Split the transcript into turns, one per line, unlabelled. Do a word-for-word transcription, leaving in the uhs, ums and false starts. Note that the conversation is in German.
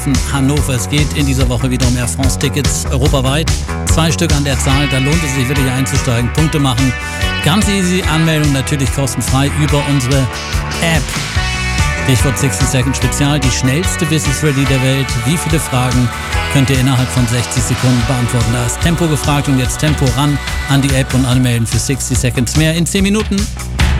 Hannover. Es geht in dieser Woche wieder um Air France Tickets europaweit. Zwei Stück an der Zahl, da lohnt es sich wirklich einzusteigen, Punkte machen. Ganz easy, Anmeldung natürlich kostenfrei über unsere App. Stichwort sixty Second Spezial, die schnellste Business Rallye der Welt. Wie viele Fragen könnt ihr innerhalb von sechzig Sekunden beantworten? Da ist Tempo gefragt und jetzt Tempo ran an die App und anmelden für sixty Seconds mehr in zehn Minuten.